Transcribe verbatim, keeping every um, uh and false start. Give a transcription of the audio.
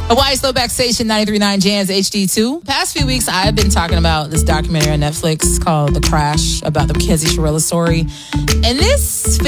Hawaii Slowback Station ninety-three point nine Jams H D two. Past few weeks, I've been talking about this documentary on Netflix called The Crash about the Mackenzie Shirella story. And this